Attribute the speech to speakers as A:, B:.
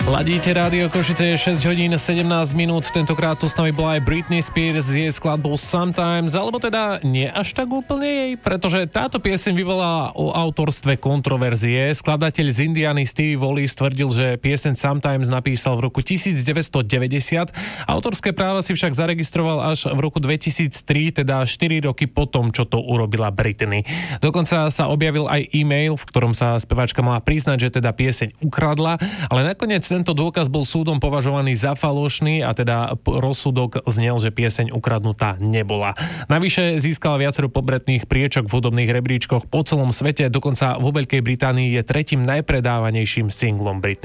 A: Ladíte Rádio Košice, je 6 hodín 17 minút, tentokrát tu s nami bola aj Britney Spears s jej skladbou Sometimes, alebo teda nie až tak úplne jej, pretože táto pieseň vyvolala o autorstve kontroverzie. Skladateľ z Indiany Stevie Wallis tvrdil, že pieseň Sometimes napísal v roku 1990, autorské práva si však zaregistroval až v roku 2003, teda 4 roky potom, čo to urobila Britney. Dokonca sa objavil aj e-mail, v ktorom sa speváčka mala priznať, že teda pieseň ukradla, ale nakoniec tento dôkaz bol súdom považovaný za falošný a teda rozsudok znel, že pieseň ukradnutá nebola. Navyše získala viacero pobretných priečok v hudobných rebríčkoch po celom svete, dokonca vo Veľkej Británii je tretím najpredávanejším singlom Britney.